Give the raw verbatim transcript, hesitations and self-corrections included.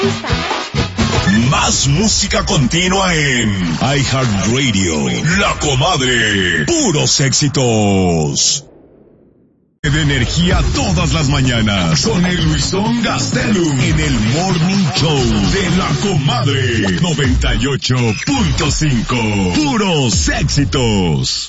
Más música continua en iHeartRadio. La Comadre. Puros éxitos. De energía todas las mañanas con el Luisón Gastelum en el Morning Show de La Comadre noventa y ocho punto cinco. Puros éxitos.